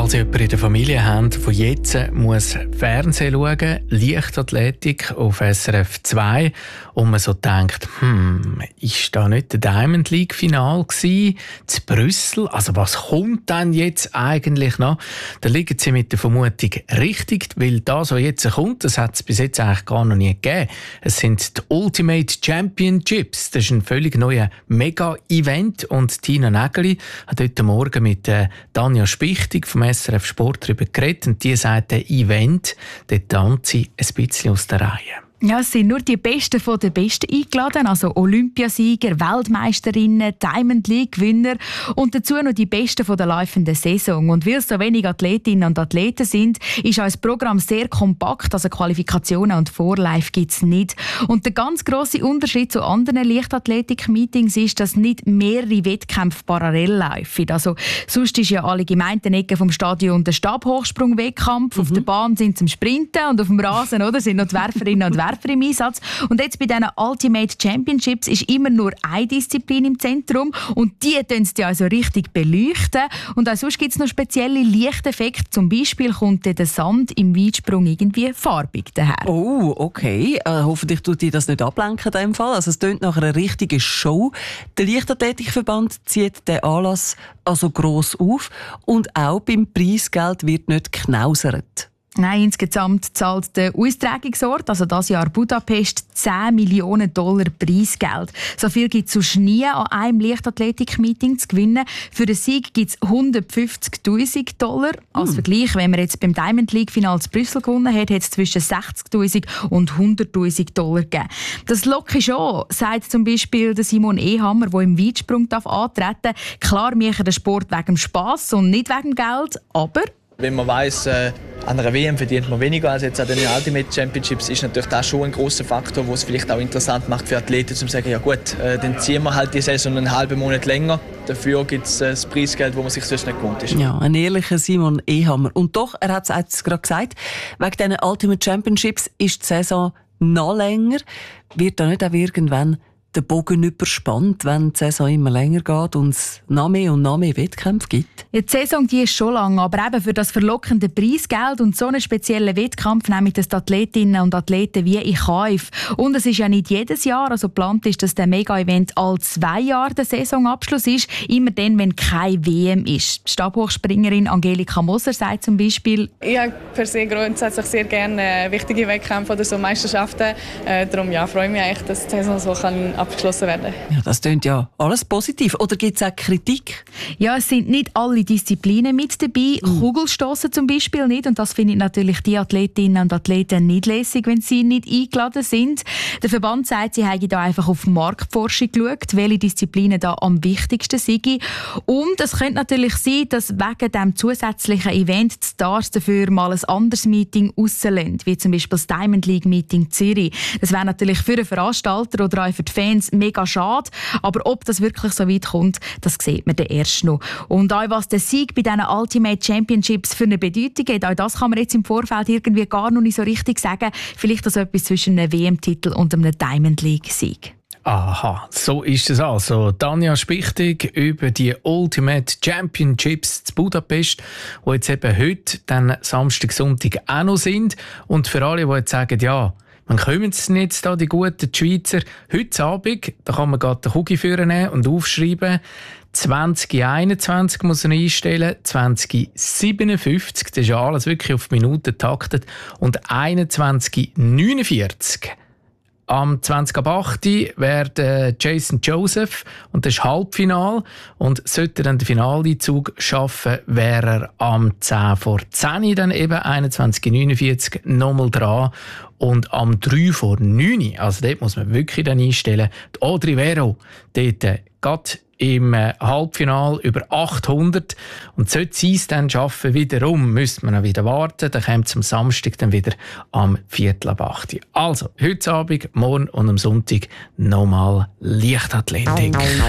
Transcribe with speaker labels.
Speaker 1: Falls jemand in der Familie hat, der jetzt muss Fernsehen schauen muss, Leichtathletik auf SRF 2, und man so denkt, ist da nicht der Diamond League Final gsi zu Brüssel? Also was kommt denn jetzt eigentlich noch? Da liegen Sie mit der Vermutung richtig, weil das, was jetzt kommt, das hat es bis jetzt eigentlich gar noch nie gegeben. Es sind die Ultimate Championships. Das ist ein völlig neuer Mega-Event und Tina Nägeli hat heute Morgen mit Tanja Spichtig vom SRF Sport darüber geredet und die sagt, der Event, der tanzt sie ein bisschen aus der Reihe.
Speaker 2: Ja, es sind nur die Besten von den Besten eingeladen, also Olympiasieger, Weltmeisterinnen, Diamond League-Gewinner und dazu noch die Besten von der laufenden Saison. Und weil es so wenig Athletinnen und Athleten sind, ist auch das Programm sehr kompakt, also Qualifikationen und Vorlauf gibt es nicht. Und der ganz grosse Unterschied zu anderen Leichtathletik-Meetings ist, dass nicht mehrere Wettkämpfe parallel laufen. Also sonst ist ja alle gemeinten Ecken vom Stadion der Stabhochsprung-Wettkampf, auf der Bahn sind zum Sprinten und auf dem Rasen sind noch die Werferinnen und Werfer im Einsatz. Und jetzt bei diesen Ultimate Championships ist immer nur eine Disziplin im Zentrum und die tun sie also richtig beleuchten. Und auch sonst gibt es noch spezielle Lichteffekte. Zum Beispiel kommt der Sand im Weitsprung irgendwie farbig daher.
Speaker 3: Oh, okay. Hoffentlich tut dich das nicht ablenken in dem Fall. Also es tönt nach einer richtigen Show. Der Leichtathletikverband zieht den Anlass also gross auf und auch beim Preisgeld wird nicht geknausert.
Speaker 2: Nein, insgesamt zahlt der Austragungsort, also das Jahr Budapest, $10 Millionen Preisgeld. So viel gibt es sonst nie an einem Leichtathletik-Meeting zu gewinnen. Für den Sieg gibt es $150.000. Als Vergleich, wenn man jetzt beim Diamond League Final zu Brüssel gewonnen hat, hat es zwischen $60.000 und $100.000 gegeben. Das locke schon, sagt zum Beispiel der Simon Ehammer, der im Weitsprung antreten darf. Klar, wir machen den Sport wegen dem Spass und nicht wegen dem Geld, aber
Speaker 4: wenn man weiss, an einer WM verdient man weniger als jetzt an den Ultimate Championships, ist natürlich das schon ein grosser Faktor, der es vielleicht auch interessant macht für Athleten, um zu sagen, ja gut, dann ziehen wir halt die Saison einen halben Monat länger. Dafür gibt es das Preisgeld, das man sich sonst nicht gewohnt ist.
Speaker 3: Ja, ein ehrlicher Simon Ehammer. Und doch, er hat es jetzt gerade gesagt, wegen diesen Ultimate Championships ist die Saison noch länger. Wird da nicht auch irgendwann der Bogen überspannt, wenn die Saison immer länger geht und es noch mehr und noch mehr Wettkämpfe gibt?
Speaker 2: Ja, die Saison die ist schon lang, aber eben für das verlockende Preisgeld und so einen speziellen Wettkampf nehmen die Athletinnen und Athleten wie in Kauf. Und es ist ja nicht jedes Jahr, also geplant ist, dass der Mega-Event alle 2 Jahre der Saisonabschluss ist, immer dann, wenn keine WM ist. Die Stabhochspringerin Angelika Moser sagt zum Beispiel:
Speaker 5: Ich habe per se grundsätzlich sehr gerne wichtige Wettkämpfe oder so Meisterschaften. Darum freue ich mich eigentlich, dass die Saison so abgeschlossen werden.
Speaker 3: Ja, das klingt ja alles positiv. Oder gibt es auch Kritik?
Speaker 2: Ja, es sind nicht alle Disziplinen mit dabei. Kugelstossen zum Beispiel nicht. Und das finden natürlich die Athletinnen und Athleten nicht lässig, wenn sie nicht eingeladen sind. Der Verband sagt, sie haben da einfach auf Marktforschung geschaut, welche Disziplinen da am wichtigsten sind. Und es könnte natürlich sein, dass wegen diesem zusätzlichen Event die Stars dafür mal ein anderes Meeting rauslassen, wie zum Beispiel das Diamond League Meeting Zürich. Das wäre natürlich für den Veranstalter oder auch für die Fans mega schade. Aber ob das wirklich so weit kommt, das sieht man dann erst noch. Und auch was der Sieg bei diesen Ultimate Championships für eine Bedeutung hat, auch das kann man jetzt im Vorfeld irgendwie gar noch nicht so richtig sagen. Vielleicht das etwas zwischen einem WM-Titel und einem Diamond League-Sieg.
Speaker 1: Aha, so ist es also. Tanja Spichtig über die Ultimate Championships zu Budapest, die jetzt eben heute, dann Samstag, Sonntag auch noch sind. Und für alle, die jetzt sagen, ja, wann kommen sie jetzt da, die guten Schweizer? Heute Abend, da kann man gerade den Kugel nehmen und aufschreiben. 2021 muss man einstellen, 2057, das ist ja alles wirklich auf Minuten taktet, und 2149. Am 20.08. wäre Jason Joseph und das ist Halbfinal. Und sollte er dann den Finaleinzug schaffen, wäre er am 10:10 dann eben 21.49 nochmal dran. Und am 3:09, also dort muss man wirklich dann einstellen, die Audrey Vero, dort geht im Halbfinale über 800. Und sollte sie es dann schaffen, wiederum, müsste man noch wieder warten. Dann kommt es am Samstag dann wieder am 7:45. Also, heute Abend, morgen und am Sonntag nochmal Leichtathletik.